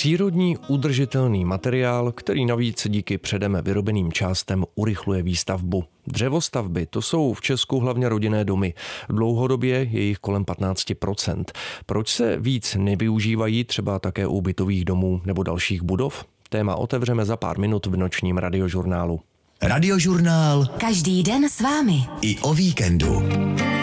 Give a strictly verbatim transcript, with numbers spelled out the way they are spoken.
Přírodní udržitelný materiál, který navíc díky předem vyrobeným částem urychluje výstavbu. Dřevostavby, to jsou v Česku hlavně rodinné domy. Dlouhodobě je jich kolem patnáct procent. Proč se víc nevyužívají třeba také u bytových domů nebo dalších budov? Téma otevřeme za pár minut v nočním radiožurnálu. Radiožurnál. Každý den s vámi. I o víkendu.